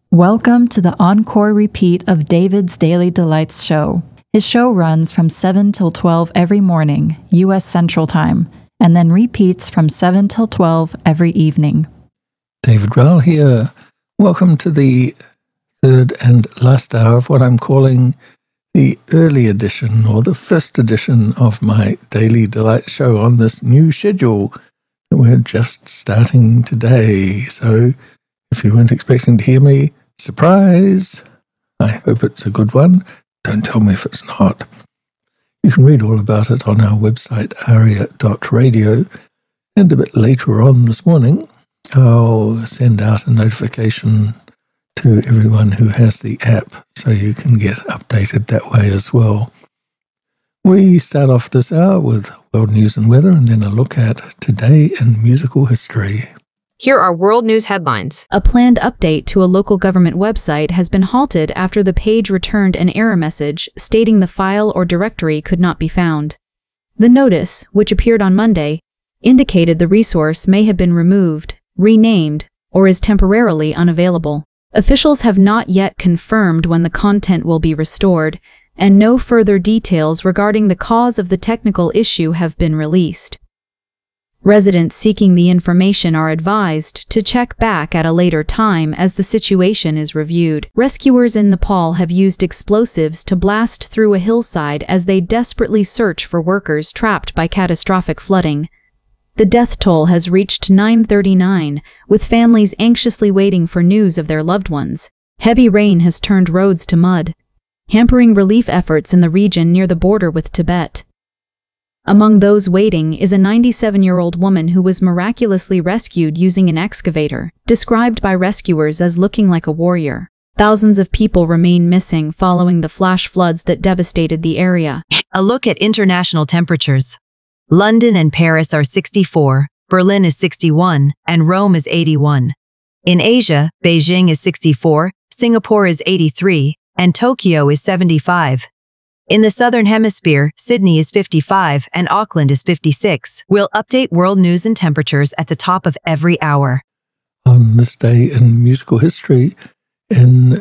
Welcome to the encore repeat of David's Daily Delights show. His show runs from 7 till 12 every morning, U.S. Central Time, and then repeats from 7 till 12 every evening. David Rowell here. Welcome to the third and last hour of what I'm calling the early edition or the first edition of my Daily Delight show on this new schedule that we're just starting today. So if you weren't expecting to hear me, surprise! I hope it's a good one. Don't tell me if it's not. You can read all about it on our website, aria.radio, and a bit later on this morning, I'll send out a notification to everyone who has the app so you can get updated that way as well. We start off this hour with world news and weather and then a look at today in musical history. Here are world news headlines. A planned update to a local government website has been halted after the page returned an error message stating the file or directory could not be found. The notice, which appeared on Monday, indicated the resource may have been removed, renamed, or is temporarily unavailable. Officials have not yet confirmed when the content will be restored, and no further details regarding the cause of the technical issue have been released. Residents seeking the information are advised to check back at a later time as the situation is reviewed. Rescuers in Nepal have used explosives to blast through a hillside as they desperately search for workers trapped by catastrophic flooding. The death toll has reached 939, with families anxiously waiting for news of their loved ones. Heavy rain has turned roads to mud, hampering relief efforts in the region near the border with Tibet. Among those waiting is a 97-year-old woman who was miraculously rescued using an excavator, described by rescuers as looking like a warrior. Thousands of people remain missing following the flash floods that devastated the area. A look at international temperatures. London and Paris are 64, Berlin is 61, and Rome is 81. In Asia, Beijing is 64, Singapore is 83, and Tokyo is 75. In the Southern Hemisphere, Sydney is 55 and Auckland is 56. We'll update world news and temperatures at the top of every hour. On this day in musical history, in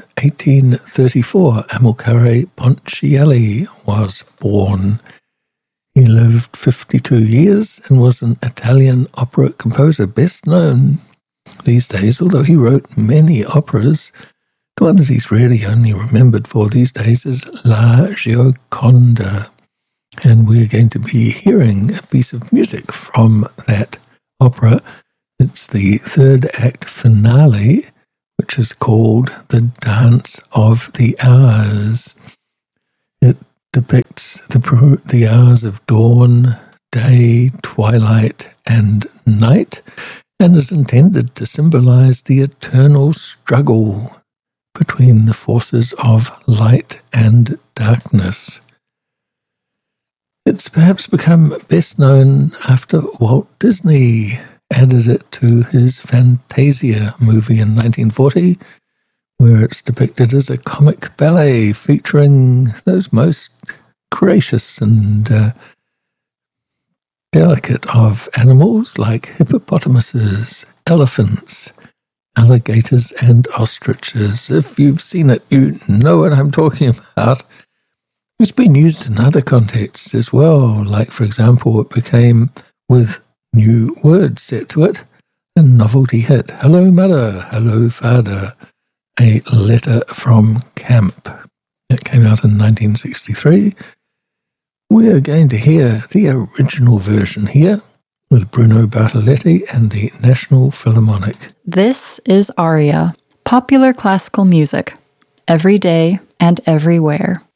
1834, Amilcare Ponchielli was born. He lived 52 years and was an Italian opera composer, best known these days, although he wrote many operas. The one that he's really only remembered for these days is La Gioconda, and we're going to be hearing a piece of music from that opera. It's the third act finale, which is called The Dance of the Hours. It depicts the hours of dawn, day, twilight, and night, and is intended to symbolize the eternal struggle between the forces of light and darkness. It's perhaps become best known after Walt Disney added it to his Fantasia movie in 1940, where it's depicted as a comic ballet featuring those most gracious and delicate of animals like hippopotamuses, elephants, alligators and ostriches. If you've seen it, you know what I'm talking about. It's been used in other contexts as well, like, for example, it became, with new words set to it, a novelty hit. Hello, Mother, Hello, Father, a letter from camp. It came out in 1963. We're going to hear the original version here, with Bruno Bartoletti and the National Philharmonic. This is Aria, popular classical music, every day and everywhere.